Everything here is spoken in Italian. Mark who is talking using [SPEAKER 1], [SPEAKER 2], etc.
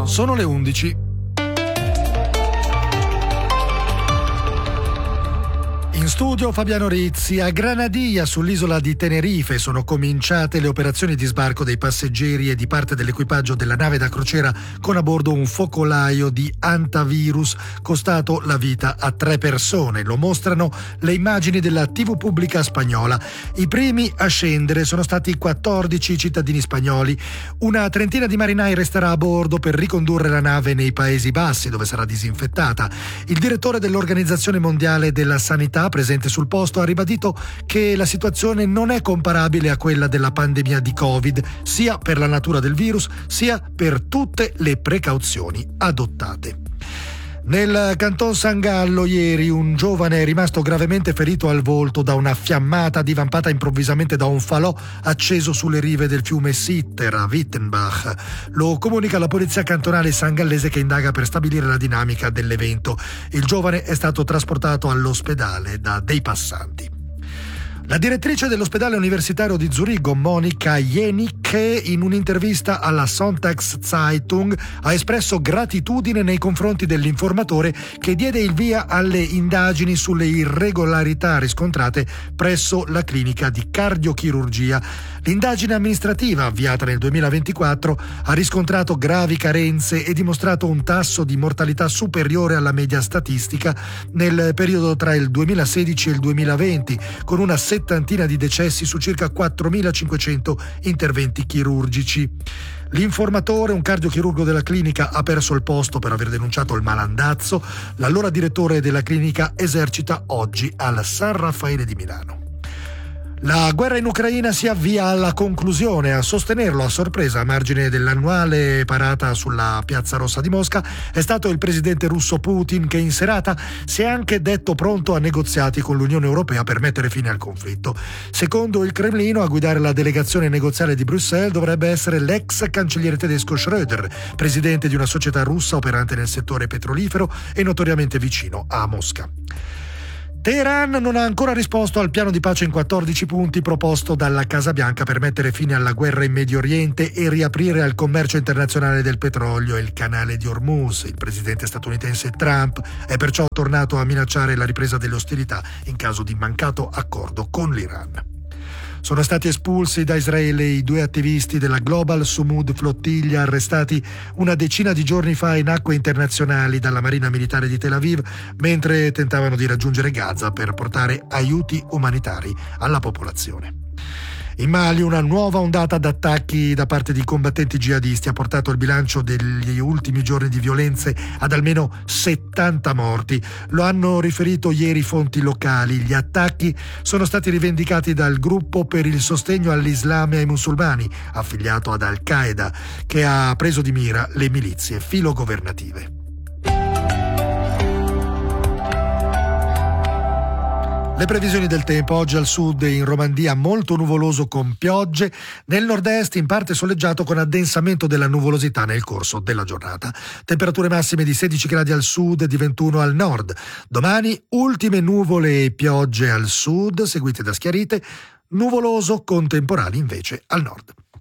[SPEAKER 1] Sono le 11. In studio Fabiano Rizzi. A Granadia, sull'isola di Tenerife, sono cominciate le operazioni di sbarco dei passeggeri e di parte dell'equipaggio della nave da crociera con a bordo un focolaio di antivirus costato la vita a 3 persone. Lo mostrano le immagini della TV pubblica spagnola. I primi a scendere sono stati 14 cittadini spagnoli. Una trentina di marinai resterà a bordo per ricondurre la nave nei Paesi Bassi, dove sarà disinfettata. Il direttore dell'Organizzazione Mondiale della Sanità, presente sul posto, ha ribadito che la situazione non è comparabile a quella della pandemia di Covid, sia per la natura del virus, sia per tutte le precauzioni adottate. Nel Canton San Gallo ieri un giovane è rimasto gravemente ferito al volto da una fiammata divampata improvvisamente da un falò acceso sulle rive del fiume Sitter a Wittenbach. Lo comunica la polizia cantonale sangallese, che indaga per stabilire la dinamica dell'evento. Il giovane è stato trasportato all'ospedale da dei passanti. La direttrice dell'ospedale universitario di Zurigo, Monika Jenick, in un'intervista alla Sonntagszeitung ha espresso gratitudine nei confronti dell'informatore che diede il via alle indagini sulle irregolarità riscontrate presso la clinica di cardiochirurgia. L'indagine amministrativa, avviata nel 2024, ha riscontrato gravi carenze e dimostrato un tasso di mortalità superiore alla media statistica nel periodo tra il 2016 e il 2020, con una settantina di decessi su circa 4.500 interventi chirurgici. L'informatore, un cardiochirurgo della clinica, ha perso il posto per aver denunciato il malandazzo. L'allora direttore della clinica esercita oggi al San Raffaele di Milano. La guerra in Ucraina si avvia alla conclusione. A sostenerlo a sorpresa a margine dell'annuale parata sulla Piazza Rossa di Mosca è stato il presidente russo Putin, che in serata si è anche detto pronto a negoziati con l'Unione Europea per mettere fine al conflitto. Secondo il Cremlino, a guidare la delegazione negoziale di Bruxelles dovrebbe essere l'ex cancelliere tedesco Schröder, presidente di una società russa operante nel settore petrolifero e notoriamente vicino a Mosca. Teheran non ha ancora risposto al piano di pace in 14 punti proposto dalla Casa Bianca per mettere fine alla guerra in Medio Oriente e riaprire al commercio internazionale del petrolio e il canale di Hormuz. Il presidente statunitense Trump è perciò tornato a minacciare la ripresa delle ostilità in caso di mancato accordo con l'Iran. Sono stati espulsi da Israele i 2 attivisti della Global Sumud Flottiglia, arrestati una decina di giorni fa in acque internazionali dalla Marina Militare di Tel Aviv, mentre tentavano di raggiungere Gaza per portare aiuti umanitari alla popolazione. In Mali una nuova ondata d'attacchi da parte di combattenti jihadisti ha portato il bilancio degli ultimi giorni di violenze ad almeno 70 morti. Lo hanno riferito ieri fonti locali. Gli attacchi sono stati rivendicati dal gruppo per il sostegno all'Islam e ai musulmani, affiliato ad Al-Qaeda, che ha preso di mira le milizie filogovernative. Le previsioni del tempo: oggi al sud e in Romandia molto nuvoloso con piogge, nel nord-est in parte soleggiato con addensamento della nuvolosità nel corso della giornata. Temperature massime di 16 gradi al sud e di 21 al nord. Domani ultime nuvole e piogge al sud, seguite da schiarite, nuvoloso con temporali invece al nord.